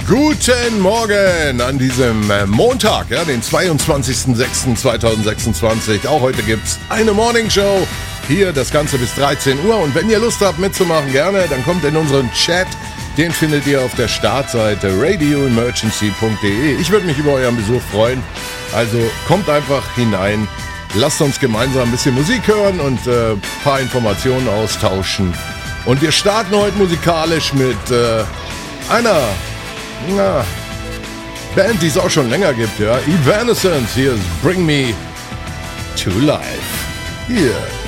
Guten Morgen an diesem Montag, ja, den 22.06.2026. Auch heute gibt's eine Morning Show. Hier das Ganze bis 13 Uhr. Und wenn ihr Lust habt mitzumachen, gerne, dann kommt in unseren Chat. Den findet ihr auf der Startseite radioemergency.de. Ich würde mich über euren Besuch freuen. Also kommt einfach hinein. Lasst uns gemeinsam ein bisschen Musik hören und ein paar Informationen austauschen. Und wir starten heute musikalisch mit einer Band, die es auch schon länger gibt, ja. Evanescence, hier ist Bring Me to Life. Hier.